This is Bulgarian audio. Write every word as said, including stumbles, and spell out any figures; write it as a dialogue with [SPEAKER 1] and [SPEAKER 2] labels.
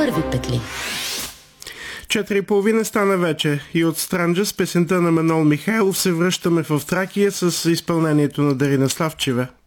[SPEAKER 1] първи петли.
[SPEAKER 2] Четири и половина стана вече и от Странджа с песента на Манол Михайлов се връщаме в Тракия с изпълнението на Дарина Славчева.